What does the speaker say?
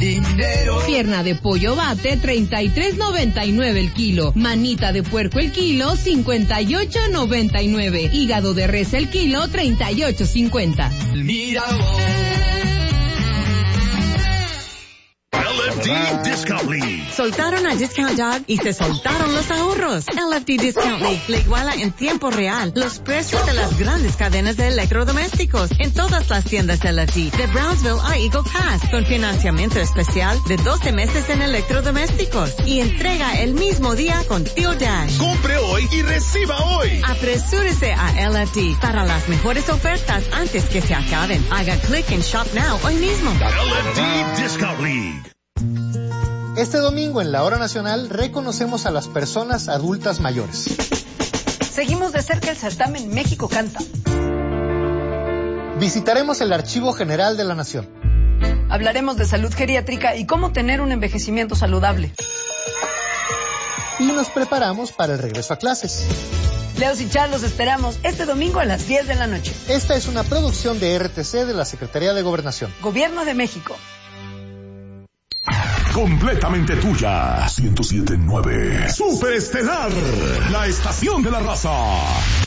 dinero. Pierna de pollo bate, 33.99 el kilo. Manita de puerco el kilo, 58.99. Hígado de res el kilo, 38.50. Mira vos. LFD Discount League. Soltaron a Discount Dog y se soltaron los ahorros. LFD Discount League le iguala en tiempo real los precios de las grandes cadenas de electrodomésticos en todas las tiendas LFD, de Brownsville a Eagle Pass, con financiamiento especial de 12 meses en electrodomésticos y entrega el mismo día con Tío Dash. Compre hoy y reciba hoy. Apresúrese a LFD para las mejores ofertas antes que se acaben. Haga clic en Shop Now hoy mismo. LFD Discount League. Este domingo en la Hora Nacional reconocemos a las personas adultas mayores. Seguimos de cerca el certamen México Canta. Visitaremos el Archivo General de la Nación. Hablaremos de salud geriátrica y cómo tener un envejecimiento saludable. Y nos preparamos para el regreso a clases. Leos y Char los esperamos este domingo a las 10 de la noche. Esta es una producción de RTC de la Secretaría de Gobernación. Gobierno de México. Completamente tuya. 107.9. Superestelar. La estación de la raza.